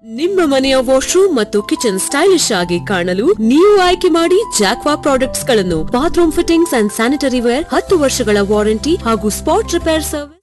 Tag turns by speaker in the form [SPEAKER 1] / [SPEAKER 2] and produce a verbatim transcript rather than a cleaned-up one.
[SPEAKER 1] ನಿಮ್ಮ ಮನೆಯ ವಾಶ್ರೂಮ್ ಮತ್ತು ಕಿಚನ್ ಸ್ಟೈಲಿಶ್ ಆಗಿ ಕಾಣಲು ನೀವು ಆಯ್ಕೆ ಮಾಡಿ ಜಾಕ್ವಾ ಪ್ರಾಡಕ್ಟ್ಸ್ ಗಳನ್ನು. Bathroom fittings and sanitary wear, ಹತ್ತು ವರ್ಷಗಳ ವಾರಂಟಿ ಹಾಗೂ ಸ್ಪಾಟ್ ರಿಪೇರ್ ಸರ್ವಿಸ್.